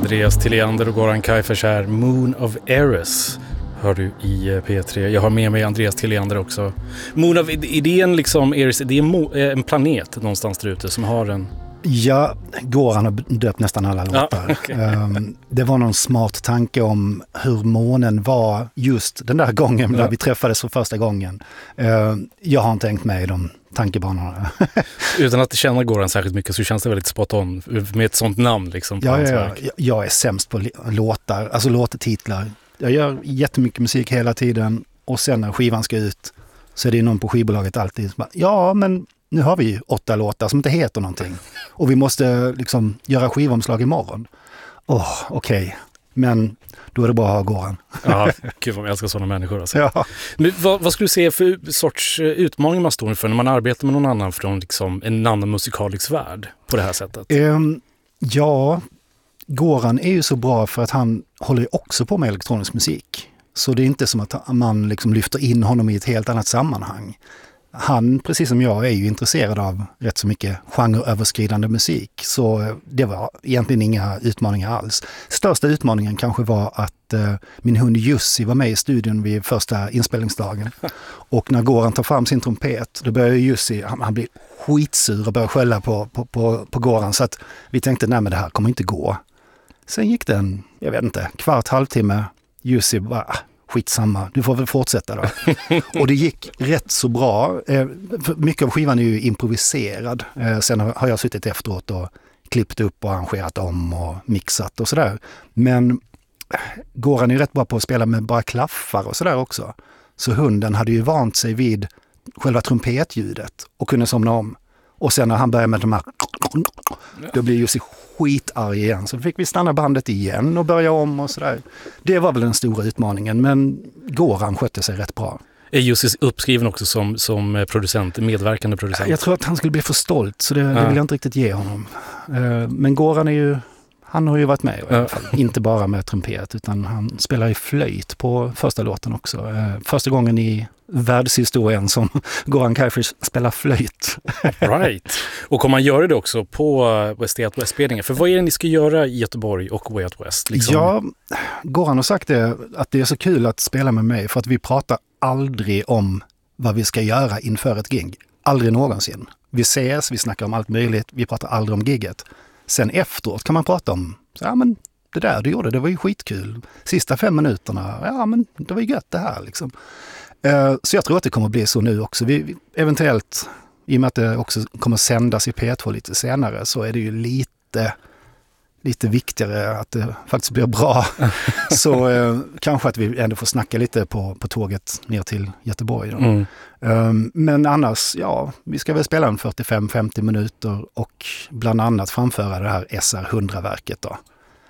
Andreas Tilliander och Goran Kajfers här. Moon of Eris hör du i P3. Jag har med mig Andreas Tilliander också. Moon of idén liksom, Eris, det är en planet någonstans där ute som har en... Ja, Goran har döpt nästan alla låtar. Ja, okay. Det var någon smart tanke om hur månen var just den där gången när vi träffades för första gången. Jag har inte tänkt med i de tankebanorna. Utan att känna Goran särskilt mycket så känns det väldigt spot on med ett sånt namn liksom. Ja, jag är sämst på låtar, alltså låttitlar. Jag gör jättemycket musik hela tiden och sen när skivan ska ut så är det någon på skivbolaget alltid som bara, ja men nu har vi 8 låtar som inte heter någonting och vi måste liksom göra skivomslag imorgon. Okej. Men då är det bara att ha Goran. Ja, gud vad jag älskar sådana människor alltså. Ja. Men vad skulle du se för sorts utmaning man står inför när man arbetar med någon annan från liksom en annan musikalisk värld på det här sättet? Ja, Goran är ju så bra för att han håller ju också på med elektronisk musik. Så det är inte som att man liksom lyfter in honom i ett helt annat sammanhang. Han, precis som jag, är ju intresserad av rätt så mycket genreöverskridande musik. Så det var egentligen inga utmaningar alls. Största utmaningen kanske var att min hund Jussi var med i studion vid första inspelningsdagen. Och när Goran tar fram sin trumpet, då börjar Jussi, han blir skitsur och börjar skälla på Goran. Så att vi tänkte, nej men det här kommer inte gå. Sen gick det en, jag vet inte, halvtimme. Jussi bara... skitsamma, du får väl fortsätta då. Och det gick rätt så bra. Mycket av skivan är ju improviserad. Sen har jag suttit efteråt och klippt upp och arrangerat om och mixat och sådär. Men Goran är rätt bra på att spela med bara klaffar och sådär också. Så hunden hade ju vant sig vid själva trumpetljudet och kunde somna om. Och sen när han började med de här, då blir Jussi skitarg igen. Så fick vi stanna bandet igen och börja om och sådär. Det var väl den stora utmaningen, men Goran skötte sig rätt bra. Är Jussi uppskriven också som producent, medverkande producent? Jag tror att han skulle bli för stolt, så det vill jag inte riktigt ge honom. Men Goran han har ju varit med i alla fall. Inte bara med trumpet, utan han spelar i flöjt på första låten också. Första gången i världshistorien som Goran Kajfers spelar flöjt. Right. Och kommer man göra det också på Way Out West-spelningen? För vad är det ni ska göra i Göteborg och Way Out West? Liksom? Ja, Goran har sagt att det är så kul att spela med mig för att vi pratar aldrig om vad vi ska göra inför ett gig. Aldrig någonsin. Vi ses, vi snackar om allt möjligt, vi pratar aldrig om gigget. Sen efteråt kan man prata om, ja men det där du gjorde, det var ju skitkul. Sista 5 minuterna, ja men det var ju gött det här liksom. Så jag tror att det kommer att bli så nu också. Vi eventuellt, i och med att det också kommer att sändas i P2 lite senare, så är det ju lite viktigare att det faktiskt blir bra. Så kanske att vi ändå får snacka lite på tåget ner till Göteborg. Då. Men annars, ja, vi ska väl spela en 45-50 minuter och bland annat framföra det här SR100-verket då.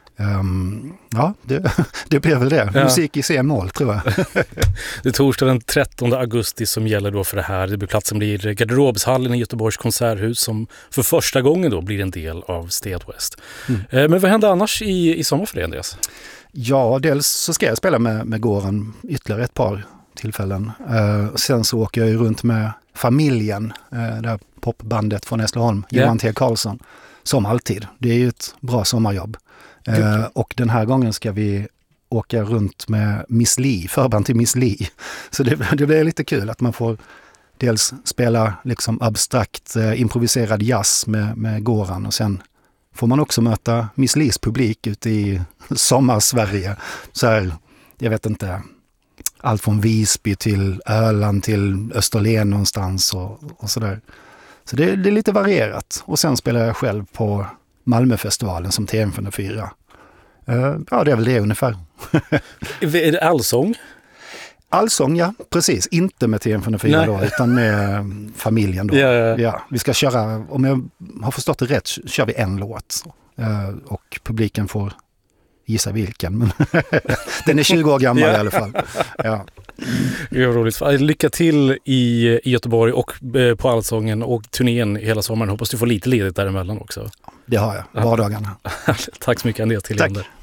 Ja, det blir väl det. Ja. Musik i C-mål, tror jag. Det är torsdag den 13 augusti som gäller då för det här. Platsen blir Garderobshallen i Göteborgs konserthus som för första gången då blir en del av Stay Out West. Men vad händer annars i sommar för dig, Andreas? Ja, dels så ska jag spela med Goran ytterligare ett par tillfällen. Sen så åker jag ju runt med familjen, det här popbandet från Hässleholm, Johan T. Karlsson, som alltid. Det är ju ett bra sommarjobb. Och den här gången ska vi åka runt med Miss Li, förband till Miss Li. Så det blir lite kul att man får dels spela liksom abstrakt improviserad jazz med Goran och sen får man också möta Miss Lis publik ute i sommarsverige. Så här, jag vet inte, allt från Visby till Öland till Österlen någonstans och sådär. Så det är lite varierat. Och sen spelar jag själv på Malmöfestivalen som TM4. Ja, det är väl det ungefär. Är det allsång? Allsång, ja, precis. Inte med TM4 då, utan med familjen då. Ja, vi ska köra, om jag har förstått det rätt, kör vi en låt. Och publiken får gissa vilken. Men den är 20 år gammal i alla fall. Ja. Det är roligt. Lycka till i Göteborg och på Allsången och turnén hela sommaren. Hoppas du får lite ledigt däremellan också. Det har jag, vardagarna. Tack så mycket, Andreas Tilliander. Tack.